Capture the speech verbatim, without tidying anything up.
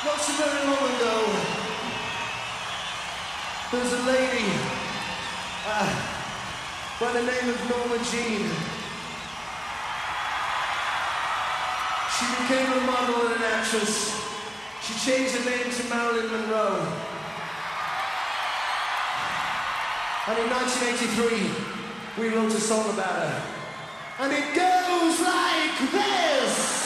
Not so very long ago, there was a lady uh, by the name of Norma Jean. She became a model and an actress. She changed her name to Marilyn Monroe. And in nineteen eighty-three, we wrote a song about her. And it goes like this!